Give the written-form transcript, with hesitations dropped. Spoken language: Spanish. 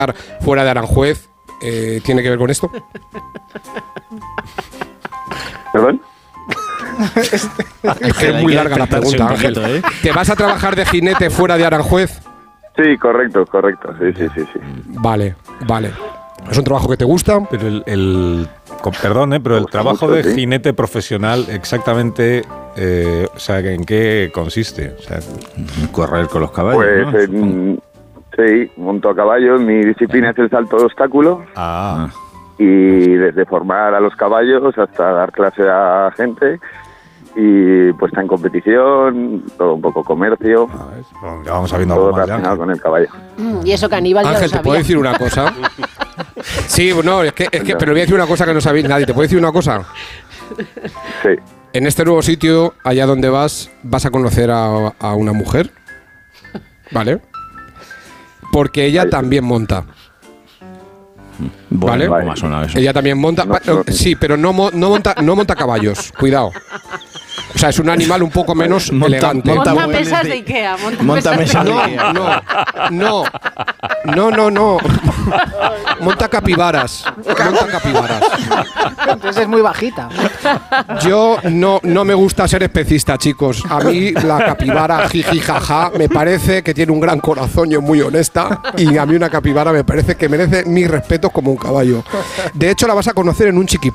fuera de Aranjuez tiene que ver con esto? ¿Perdón? Es que es muy larga la pregunta, Ángel. ¿Te vas a trabajar de jinete fuera de Aranjuez? Sí, correcto. Sí. Vale. ¿Es un trabajo que te gusta? Pero perdón, pero el trabajo mucho, de sí. jinete profesional exactamente, o sea, ¿en qué consiste? O sea, Correr con los caballos, Pues ¿no? sí, monto a caballo. Mi disciplina es el salto de obstáculo. Y desde formar a los caballos hasta dar clase a gente y puesta en competición, todo un poco comercio, ya vamos sabiendo todo algo más. relacionado con el caballo. Y eso que Aníbal ya lo Ángel, ¿te sabía. puedo decir una cosa? Sí, no, es que, pero le voy a decir una cosa que no sabéis nadie. ¿Te puedo decir una cosa? Sí. En este nuevo sitio, allá donde vas a conocer a una mujer, ¿vale? Porque ella también monta. Bueno, ¿Vale? ¿cómo ha sonado eso? Ella también monta, sí, pero no monta caballos, cuidado. O sea, es un animal un poco menos elegante. Monta muebles mesas de- de Ikea. Monta mesas de No, Ikea. no. Monta capibaras. Entonces es muy bajita. Yo no me gusta ser especista, chicos. A mí la capibara jiji jaja me parece que tiene un gran corazón y es muy honesta. Y a mí una capibara me parece que merece mis respetos como un caballo. De hecho, la vas a conocer en un chiqui